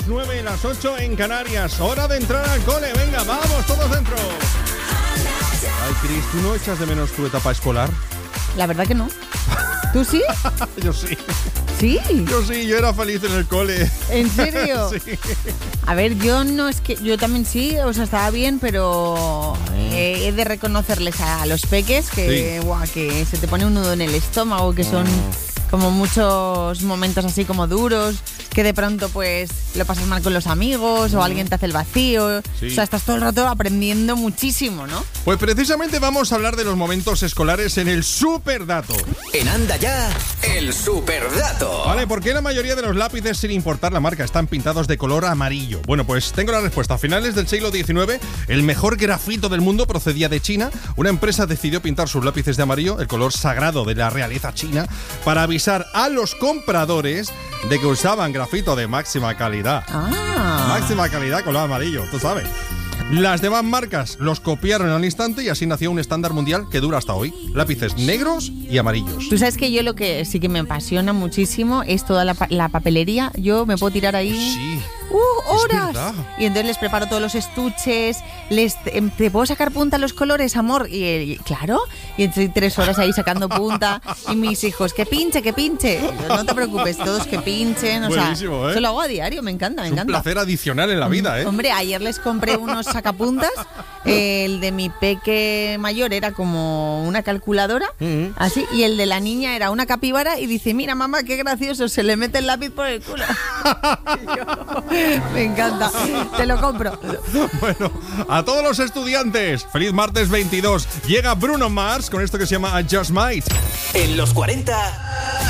9, las 8 en Canarias. Hora de entrar al cole. Venga, vamos, todos dentro. Ay, Cris, ¿tú no echas de menos tu etapa escolar? La verdad que no. ¿Tú sí? Yo sí. ¿Sí? Yo era feliz en el cole. ¿En serio? Sí. A ver, yo no es que... Yo también sí, o sea, estaba bien, pero he de reconocerles a los peques que, que se te pone un nudo en el estómago, que son como muchos momentos así como duros, que de pronto pues lo pasas mal con los amigos o alguien te hace el vacío. Sí. O sea, estás todo el rato aprendiendo muchísimo, ¿no? Pues precisamente vamos a hablar de los momentos escolares en el Superdato. En Anda Ya, el Superdato. Vale, ¿por qué la mayoría de los lápices, sin importar la marca, están pintados de color amarillo? Bueno, pues tengo la respuesta. A finales del siglo XIX, el mejor grafito del mundo procedía de China. Una empresa decidió pintar sus lápices de amarillo, el color sagrado de la realeza china, para avisar a los compradores de que usaban grafito de máxima calidad. Máxima calidad color amarillo, tú sabes. Las demás marcas los copiaron al instante y así nació un estándar mundial que dura hasta hoy. Lápices negros y amarillos. Tú sabes que yo lo que sí que me apasiona muchísimo es toda la papelería. Yo me puedo tirar ahí... Sí. ¡Horas! verdad. Y entonces les preparo todos los estuches, ¿te puedo sacar punta a los colores, amor? Y claro, y estoy 3 horas ahí sacando punta. Y mis hijos, que pinche. No te preocupes, todos que pinchen. O Buenísimo, sea, ¿eh? eso lo hago a diario, me encanta. Es un placer adicional en la vida, ¿eh? Hombre, ayer les compré unos sacapuntas. El de mi peque mayor era como una calculadora, así, y el de la niña era una capibara y dice, mira mamá, qué gracioso, se le mete el lápiz por el culo. Me encanta, te lo compro. Bueno, a todos los estudiantes, feliz martes 22. Llega Bruno Mars con esto que se llama I Just Might. En los 40...